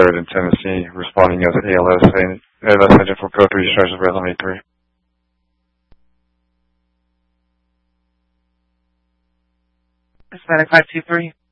3rd in Tennessee, responding as an ALS agent for code 3, discharge of breath on 83. Hispanic 523.